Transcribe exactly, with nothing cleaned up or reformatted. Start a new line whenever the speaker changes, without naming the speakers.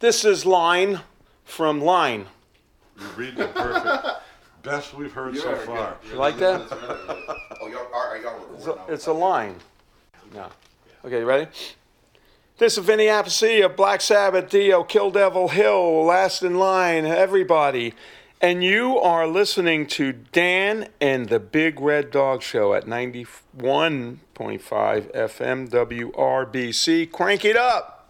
This is Line from Line.
You read them perfect. Best we've heard so far.
You like that?
Oh, y'all are y'all
It's a, it's a line. No. Okay, ready? This is Vinny Appice of Black Sabbath, Dio, Kill Devil Hill, Last in Line, everybody. And you are listening to Dan and the Big Red Dog Show at ninety-one point five F M W R B C. Crank it up!